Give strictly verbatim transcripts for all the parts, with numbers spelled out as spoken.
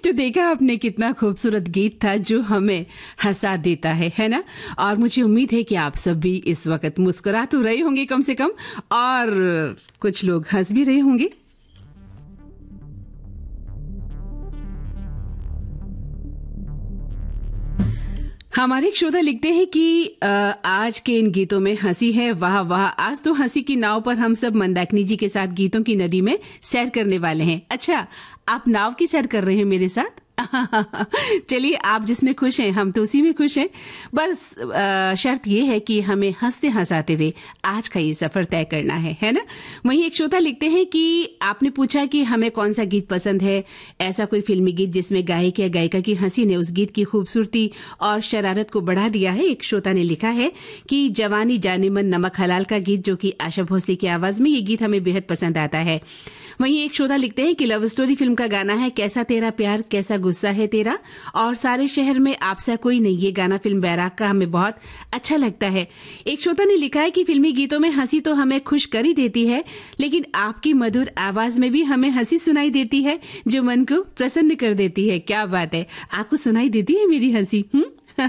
तो देखा आपने कितना खूबसूरत गीत था जो हमें हंसा देता है है ना। और मुझे उम्मीद है कि आप सब भी इस वक्त मुस्कुरा तो रहे होंगे कम से कम, और कुछ लोग हंस भी रहे होंगे। हमारे एक श्रोता लिखते हैं कि आ, आज के इन गीतों में हंसी है, वाह वाह। आज तो हंसी की नाव पर हम सब मंदाकिनी जी के साथ गीतों की नदी में सैर करने वाले हैं। अच्छा, आप नाव की सैर कर रहे हैं मेरे साथ? चलिए, आप जिसमें खुश हैं हम तो उसी में खुश हैं। बस आ, शर्त ये है कि हमें हंसते हंसाते हुए आज का ये सफर तय करना है है ना। वहीं एक श्रोता लिखते हैं कि आपने पूछा कि हमें कौन सा गीत पसंद है, ऐसा कोई फिल्मी गीत जिसमें गायक या गायिका की हंसी ने उस गीत की खूबसूरती और शरारत को बढ़ा दिया है। एक श्रोता ने लिखा है कि जवानी जाने मन नमक हलाल का गीत, जो कि आशा भोसले की आवाज में, ये गीत हमें बेहद पसंद आता है। वहीं एक श्रोता लिखते हैं कि लव स्टोरी फिल्म का गाना है कैसा तेरा प्यार कैसा गुस्सा है तेरा, और सारे शहर में आपसा कोई नहीं, ये गाना फिल्म बैराग का हमें बहुत अच्छा लगता है। एक श्रोता ने लिखा है कि फिल्मी गीतों में हंसी तो हमें खुश कर ही देती है, लेकिन आपकी मधुर आवाज में भी हमें हंसी सुनाई देती है जो मन को प्रसन्न कर देती है। क्या बात है, आपको सुनाई देती है मेरी हंसी? हम्म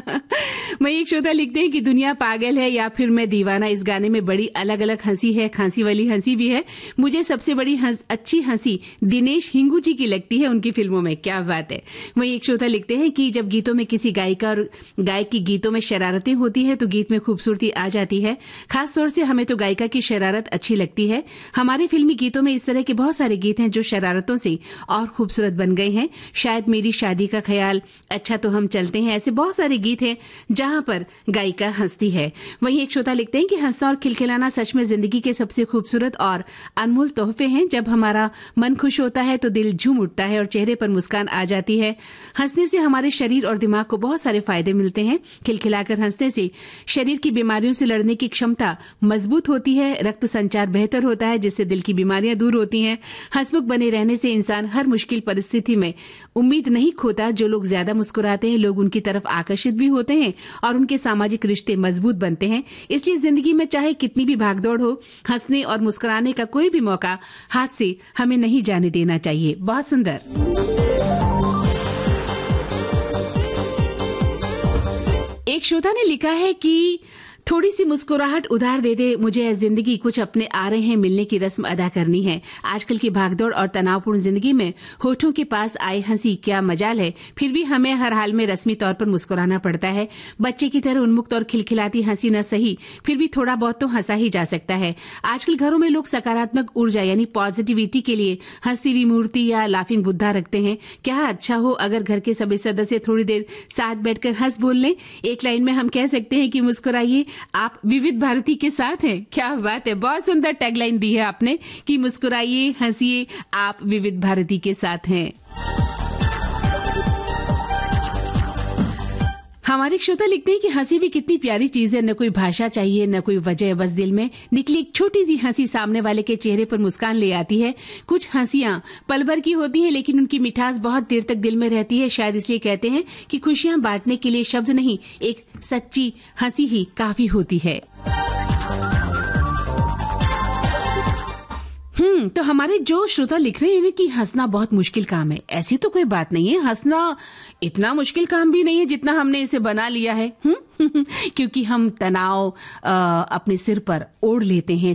मैं एक श्रोता लिखते हैं कि दुनिया पागल है या फिर मैं दीवाना, इस गाने में बड़ी अलग अलग हंसी है, खांसी वाली हंसी भी है। मुझे सबसे बड़ी हंस, अच्छी हंसी दिनेश हिंगू जी की लगती है उनकी फिल्मों में। क्या बात है। वहीं एक श्रोता लिखते हैं कि जब गीतों में किसी गायिका और गायक की गीतों में शरारतें होती है तो गीत में खूबसूरती आ जाती है। खासतौर से हमें तो गायिका की शरारत अच्छी लगती है। हमारे फिल्मी गीतों में इस तरह के बहुत सारे गीत हैं जो शरारतों से और खूबसूरत बन गए हैं। शायद मेरी शादी का ख्याल, अच्छा तो हम चलते हैं, ऐसे बहुत सारे गीत है जहां पर गायिका हंसती है। वहीं एक श्रोता लिखते हैं कि हंसना और खिलखिलाना सच में जिंदगी के सबसे खूबसूरत और अनमोल तोहफे हैं। जब हमारा मन खुश होता है तो दिल झूम उठता है और चेहरे पर मुस्कान आ जाती है। हंसने से हमारे शरीर और दिमाग को बहुत सारे फायदे मिलते हैं। खिलखिलाकर हंसने से शरीर की बीमारियों से लड़ने की क्षमता मजबूत होती है, रक्त संचार बेहतर होता है जिससे दिल की बीमारियां दूर होती हैं। हंसमुख बने रहने से इंसान हर मुश्किल परिस्थिति में उम्मीद नहीं खोता। जो लोग ज्यादा मुस्कुराते हैं लोग उनकी तरफ आकर्षित भी होते हैं और उनके सामाजिक रिश्ते मजबूत बनते हैं। इसलिए जिंदगी में चाहे कितनी भी भागदौड़ हो, हंसने और मुस्कुराने का कोई भी मौका हाथ से हमें नहीं जाने देना चाहिए। बहुत सुंदर। एक श्रोता ने लिखा है कि थोड़ी सी मुस्कुराहट उधार दे दे मुझे जिंदगी, कुछ अपने आ रहे हैं मिलने की रस्म अदा करनी है। आजकल की भागदौड़ और तनावपूर्ण जिंदगी में होठों के पास आए हंसी क्या मजाल है। फिर भी हमें हर हाल में रस्मी तौर पर मुस्कुराना पड़ता है। बच्चे की तरह उन्मुक्त और खिलखिलाती हंसी न सही, फिर भी थोड़ा बहुत तो हंसा ही जा सकता है। आजकल घरों में लोग सकारात्मक ऊर्जा यानी पॉजिटिविटी के लिए हंसी हुई मूर्ति या लाफिंग बुद्धा रखते हैं। क्या अच्छा हो अगर घर के सभी सदस्य थोड़ी देर साथ बैठकर हंस बोल लें। एक लाइन में हम कह सकते हैं कि मुस्कुराइए, आप विविध भारती के साथ हैं। क्या बात है, बहुत सुंदर टैगलाइन दी है आपने कि मुस्कुराइए, हंसिए, आप विविध भारती के साथ हैं। हमारे श्रोता लिखते हैं कि हंसी भी कितनी प्यारी चीज है, न कोई भाषा चाहिए न कोई वजह, बस दिल में निकली एक छोटी सी हंसी सामने वाले के चेहरे पर मुस्कान ले आती है। कुछ हंसियां पल भर की होती हैं लेकिन उनकी मिठास बहुत देर तक दिल में रहती है। शायद इसलिए कहते हैं कि खुशियां बांटने के लिए शब्द नहीं, एक सच्ची हंसी ही काफी होती है। हम्म तो हमारे जो श्रोता लिख रहे हैं कि हंसना बहुत मुश्किल काम है, ऐसी तो कोई बात नहीं है। हंसना इतना मुश्किल काम भी नहीं है जितना हमने इसे बना लिया है। हम्म क्योंकि हम तनाव आ, अपने सिर पर ओढ़ लेते हैं,